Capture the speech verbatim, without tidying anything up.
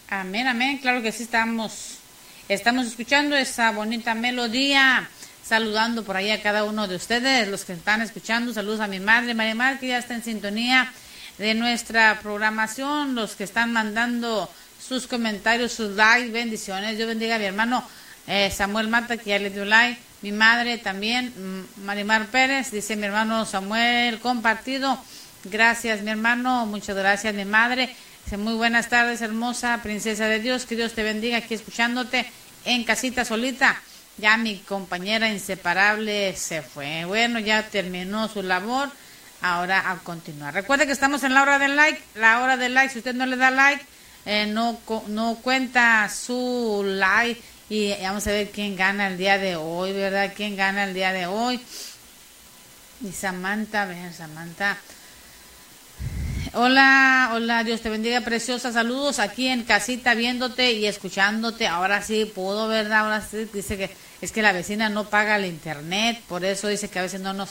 Amén, amén. Claro que sí estamos, estamos escuchando esa bonita melodía. Saludando por ahí a cada uno de ustedes, los que están escuchando. Saludos a mi madre, María Mar, que ya está en sintonía de nuestra programación. Los que están mandando sus comentarios, sus likes, bendiciones. Dios bendiga a mi hermano eh, Samuel Mata, que ya le dio like. Mi madre también, Marimar Pérez, dice mi hermano Samuel, compartido. Gracias, mi hermano. Muchas gracias, mi madre. Dice, muy buenas tardes, hermosa princesa de Dios. Que Dios te bendiga aquí escuchándote en casita solita. Ya mi compañera inseparable se fue. Bueno, ya terminó su labor. Ahora a continuar. Recuerde que estamos en la hora del like. La hora del like, si usted no le da like, eh, no, no cuenta su like. Y vamos a ver quién gana el día de hoy, ¿verdad? ¿Quién gana el día de hoy? Y Samantha, a ver, Samantha. Hola, hola, Dios te bendiga, preciosa. Saludos aquí en casita viéndote y escuchándote. Ahora sí puedo, ¿verdad? Ahora sí, dice que es que la vecina no paga el internet, por eso dice que a veces no nos